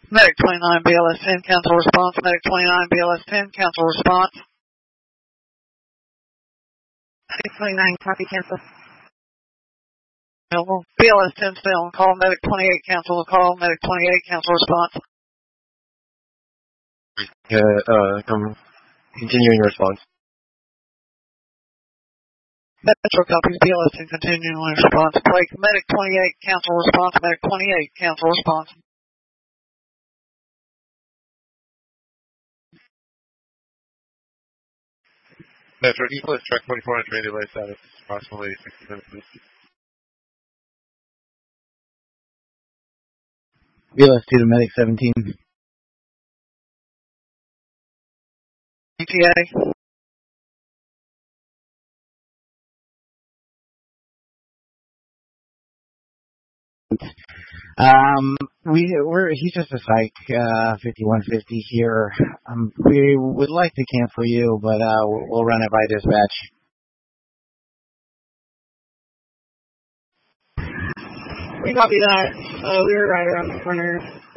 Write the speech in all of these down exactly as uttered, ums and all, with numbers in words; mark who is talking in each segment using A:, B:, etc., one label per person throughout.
A: Medic twenty-nine, B L S ten, cancel response. Medic twenty-nine, B L S ten, cancel response.
B: Medic twenty-nine, copy, cancel.
A: B L S ten, stay on call. Medic twenty-eight, cancel the call. Medic twenty-eight, cancel response.
C: Uh, uh, um, continuing response.
A: Metro copies, B L S ten, continuing response. Break. Medic twenty-eight, cancel response. Medic twenty-eight, cancel response.
D: Metro, can you please track twenty-four on train delay status? Approximately sixty minutes.
E: B L S two to Medic seventeen.
A: E T A.
E: Um, we, we're, he's just a psych, uh, fifty-one fifty here. Um, we would like to cancel you, but, uh, we'll, we'll run it by dispatch.
B: We copy that. Uh, we were right around the corner.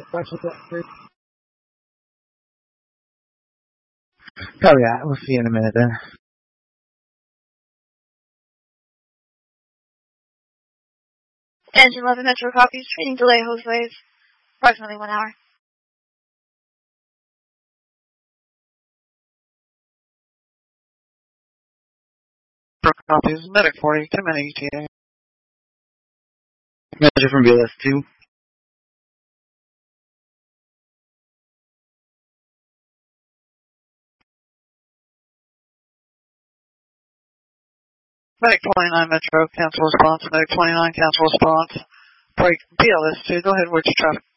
E: Copy that. We'll see you in a minute then.
F: Engine eleven Metro copies, training delay Jose's, approximately one hour.
A: Copies, Medic forty, ten minute E T A.
E: Measure from B L S two.
A: Medic twenty-nine, Metro, cancel response. Medic twenty-nine, cancel response. Break. B L S two, go ahead, what's your traffic?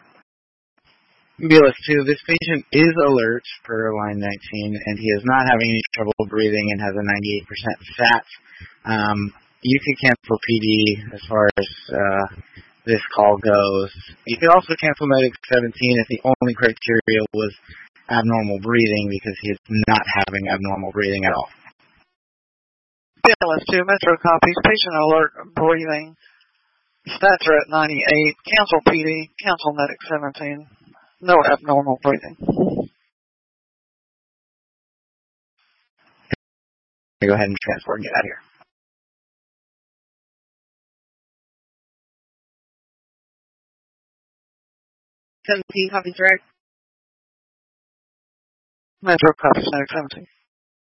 E: B L S two, this patient is alert per line nineteen, and he is not having any trouble breathing and has a ninety-eight percent fat. Um, you can cancel P D as far as uh, this call goes. You can also cancel Medic seventeen if the only criteria was abnormal breathing, because he is not having abnormal breathing at all.
A: B L S two, Metro copies, patient alert, breathing. Stats are at ninety-eight. Cancel P D, cancel Medic seventeen. No abnormal breathing.
E: Go ahead and transport and get out of here.
B: seventeen, copies direct.
A: Metro copies, Medic seventeen.